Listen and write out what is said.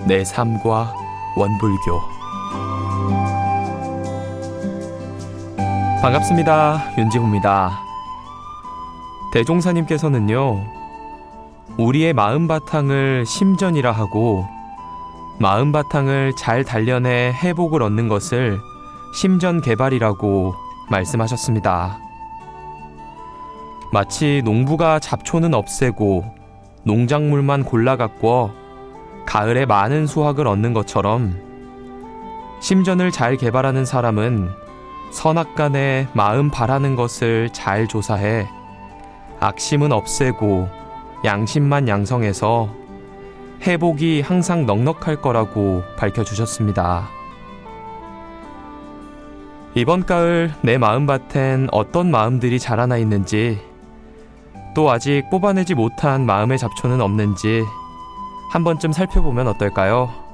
내 삶과 원불교. 반갑습니다. 윤지호입니다. 대종사님께서는요, 우리의 마음 바탕을 심전이라 하고 마음 바탕을 잘 단련해 회복을 얻는 것을 심전 개발이라고 말씀하셨습니다. 마치 농부가 잡초는 없애고 농작물만 골라 가꿔 가을에 많은 수확을 얻는 것처럼 심전을 잘 개발하는 사람은 선악간에 마음 바라는 것을 잘 조사해 악심은 없애고 양심만 양성해서 회복이 항상 넉넉할 거라고 밝혀주셨습니다. 이번 가을 내 마음밭엔 어떤 마음들이 자라나 있는지, 또 아직 뽑아내지 못한 마음의 잡초는 없는지 한 번쯤 살펴보면 어떨까요?